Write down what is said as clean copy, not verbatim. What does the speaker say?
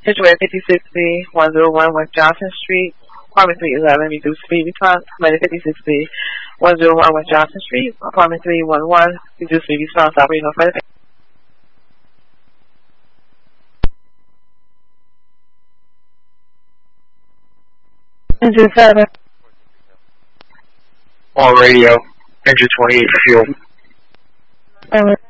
Situate 56B, 101 West Johnson Street, apartment 311, reduced speed response. Permitted 56B, 101 West Johnson Street, apartment 311, reduced speed response. Operating no further. Engine 7. On radio, engine 28 fuel.